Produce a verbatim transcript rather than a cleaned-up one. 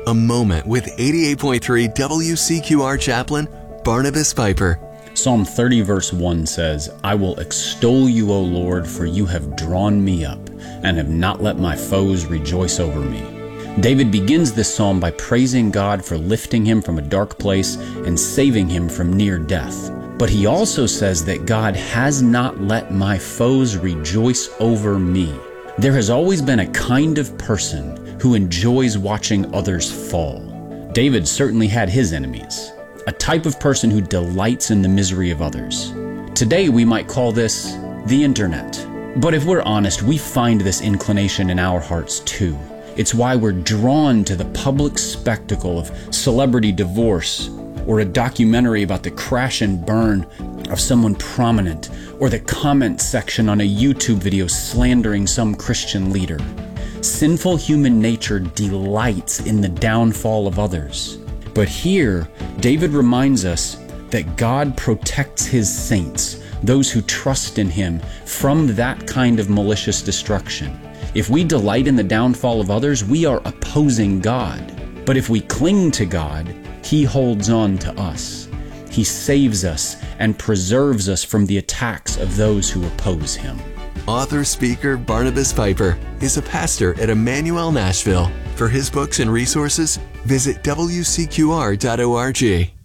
A moment with eighty-eight point three W C Q R chaplain Barnabas Piper. Psalm thirty verse one says, "I will extol you, O Lord, for you have drawn me up and have not let my foes rejoice over me." David begins this psalm by praising God for lifting him from a dark place and saving him from near death. But he also says that God has not let my foes rejoice over me. There has always been a kind of person who enjoys watching others fall. David certainly had his enemies, a type of person who delights in the misery of others. Today we might call this the internet. But if we're honest, we find this inclination in our hearts too. It's why we're drawn to the public spectacle of celebrity divorce, or a documentary about the crash and burn of someone prominent, or the comment section on a YouTube video slandering some Christian leader. Sinful human nature delights in the downfall of others. But here, David reminds us that God protects his saints, those who trust in him, from that kind of malicious destruction. If we delight in the downfall of others, we are opposing God. But if we cling to God, he holds on to us. He saves us and preserves us from the attacks of those who oppose him. Author-speaker Barnabas Piper is a pastor at Emmanuel Nashville. For his books and resources, visit W C Q R dot org.